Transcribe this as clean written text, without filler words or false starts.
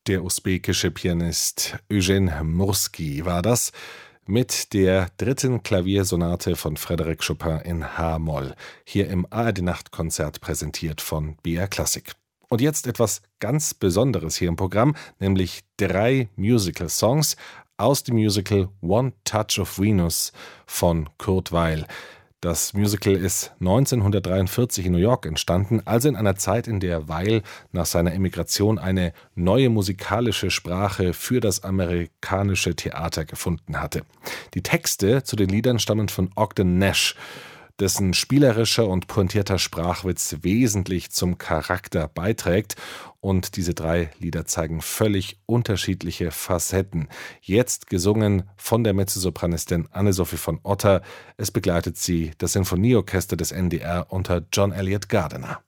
Der usbekische Pianist Eugen Murski war das mit der dritten Klaviersonate von Frédéric Chopin in H-Moll, hier im ARD-Nachtkonzert präsentiert von BR Classic. Und jetzt etwas ganz Besonderes hier im Programm, nämlich 3 Musical-Songs aus dem Musical One Touch of Venus von Kurt Weill. Das Musical ist 1943 in New York entstanden, also in einer Zeit, in der Weill nach seiner Emigration eine neue musikalische Sprache für das amerikanische Theater gefunden hatte. Die Texte zu den Liedern stammen von Ogden Nash, dessen spielerischer und pointierter Sprachwitz wesentlich zum Charakter beiträgt. Und diese 3 Lieder zeigen völlig unterschiedliche Facetten. Jetzt gesungen von der Mezzosopranistin Anne-Sophie von Otter. Es begleitet sie das Sinfonieorchester des NDR unter John Eliot Gardiner.